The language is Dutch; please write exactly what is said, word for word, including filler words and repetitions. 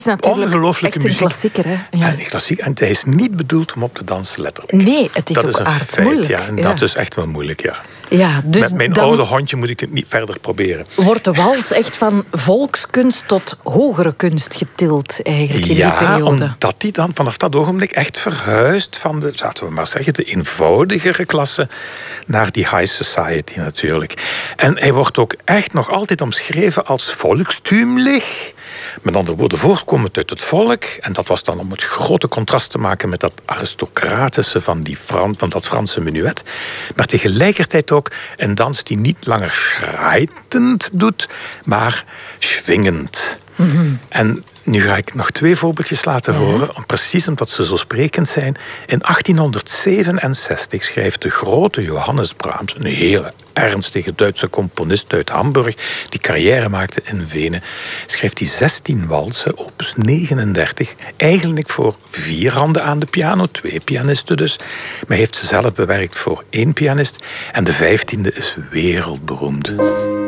is natuurlijk ongelooflijke echt een muziek. klassieker. Hè? Ja. En, klassiek, en hij is niet bedoeld om op te dansen, letterlijk. Nee, het is dat ook is een aardsmoeilijk. feit, ja. En ja. dat is echt wel moeilijk, ja. Ja, dus Met mijn dan oude hondje moet ik het niet verder proberen. wordt de wals echt van volkskunst tot hogere kunst getild, eigenlijk, in ja, die periode. omdat die dan vanaf dat ogenblik echt verhuist van de, laten we maar zeggen, de eenvoudigere klasse naar die high society natuurlijk. En hij wordt ook echt nog altijd omschreven als volkstuumlich. Met andere woorden, voortkomend uit het volk. En dat was dan om het grote contrast te maken met dat aristocratische van, die Fran, van dat Franse menuet. Maar tegelijkertijd ook een dans die niet langer schrijtend doet, maar schwingend. Mm-hmm. En nu ga ik nog twee voorbeeldjes laten ja. horen, om, precies omdat ze zo sprekend zijn. In achttienhonderdzevenenzestig schrijft de grote Johannes Brahms, een hele ernstige Duitse componist uit Hamburg, die carrière maakte in Wenen, schrijft hij zestien walsen, opus negenendertig, eigenlijk voor vier handen aan de piano, twee pianisten dus, maar heeft ze zelf bewerkt voor één pianist. En de vijftiende is wereldberoemd.